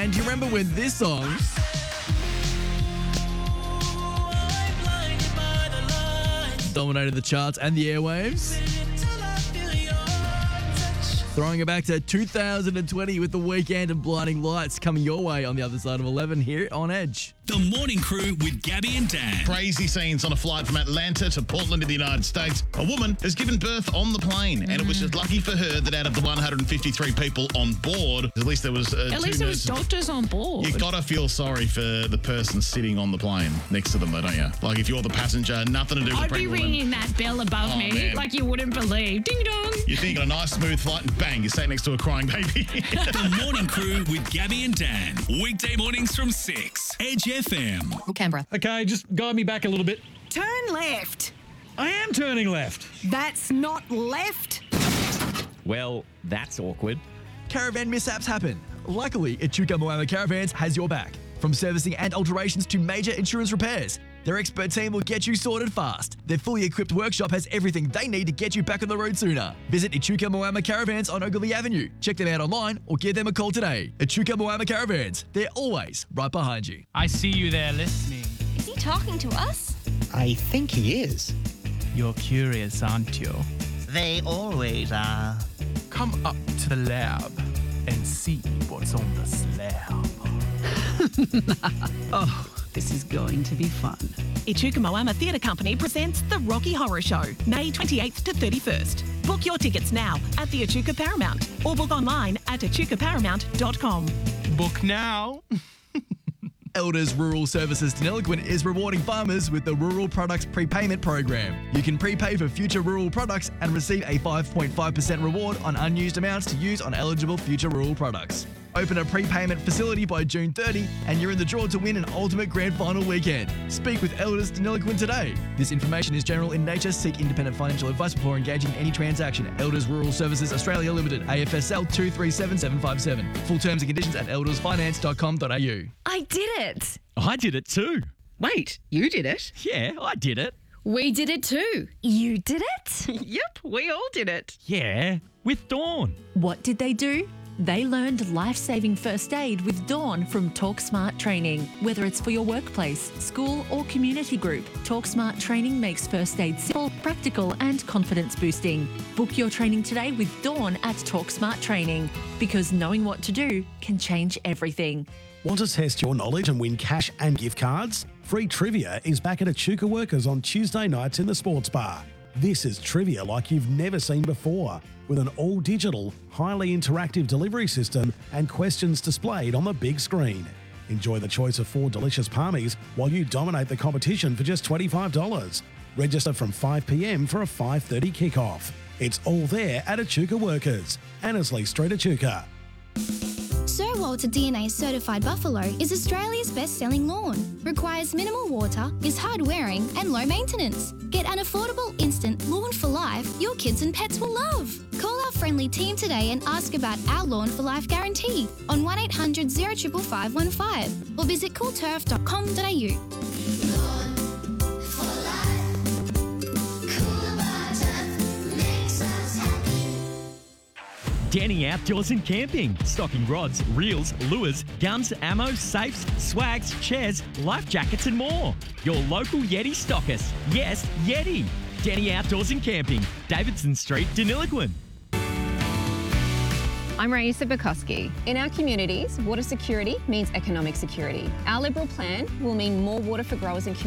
And do you remember when this song dominated the charts and the airwaves? Throwing it back to 2020 with The Weeknd and Blinding Lights coming your way on the other side of 11 here on Edge. The Morning Crew with Gabby and Dan. Crazy scenes on a flight from Atlanta to Portland in the United States. A woman has given birth on the plane, and it was just lucky for her that out of the 153 people on board, at least there was At least there was doctors on board. You gotta feel sorry for the person sitting on the plane next to them, though, don't you? Like if you're the passenger, nothing to do with I'd the be pregnant woman. ringing that bell above me man. like you wouldn't believe. Ding dong. You think you got a nice smooth flight, and bang, you're sat next to a crying baby. The Morning Crew with Gabby and Dan. Weekday mornings from 6. Edge FM. Canberra. Okay, just guide me back a little bit. Turn left. I am turning left. That's not left. Well, that's awkward. Caravan mishaps happen. Luckily, Echuca Moama Caravans has your back. From servicing and alterations to major insurance repairs, their expert team will get you sorted fast. Their fully equipped workshop has everything they need to get you back on the road sooner. Visit Echuca Moama Caravans on Ogilvy Avenue. Check them out online or give them a call today. Echuca Moama Caravans, they're always right behind you. I see you there listening. Is he talking to us? I think he is. You're curious, aren't you? They always are. Come up to the lab and see what's on the slab. Oh, this is going to be fun. Echuca Moama Theatre Company presents The Rocky Horror Show, May 28th to 31st. Book your tickets now at the Echuca Paramount or book online at echucaparamount.com. Book now. Elders Rural Services Deniliquin is rewarding farmers with the Rural Products Prepayment Program. You can prepay for future rural products and receive a 5.5% reward on unused amounts to use on eligible future rural products. Open a prepayment facility by June 30 and you're in the draw to win an ultimate grand final weekend. Speak with Elders Deniliquin today. This information is general in nature. Seek independent financial advice before engaging in any transaction. Elders Rural Services Australia Limited, AFSL 237757. Full terms and conditions at eldersfinance.com.au. I did it. I did it too. Wait, you did it? Yeah, I did it. We did it too. You did it? Yep, we all did it. Yeah, with Dawn. What did they do? They learned life-saving first aid with Dawn from TalkSmart Training. Whether it's for your workplace, school or community group, TalkSmart Training makes first aid simple, practical and confidence-boosting. Book your training today with Dawn at TalkSmart Training, because knowing what to do can change everything. Want to test your knowledge and win cash and gift cards? Free trivia is back at Echuca Workers on Tuesday nights in the sports bar. This is trivia like you've never seen before, with an all-digital, highly interactive delivery system and questions displayed on the big screen. Enjoy the choice of 4 delicious palmies while you dominate the competition for just $25. Register from 5 p.m. for a 5:30 kickoff. It's all there at Echuca Workers, Annesley Street, Echuca. Sir Walter DNA Certified Buffalo is Australia's best-selling lawn. Requires minimal water, is hard-wearing and low maintenance. Get an affordable, instant lawn for life your kids and pets will love. Call our friendly team today and ask about our Lawn for Life guarantee on 1800 055515 or visit coolturf.com.au. Denny Outdoors and Camping. Stocking rods, reels, lures, guns, ammo, safes, swags, chairs, life jackets and more. Your local Yeti stockist. Yes, Yeti. Denny Outdoors and Camping. Davidson Street, Deniliquin. I'm Raisa Bukowski. In our communities, water security means economic security. Our Liberal plan will mean more water for growers and communities.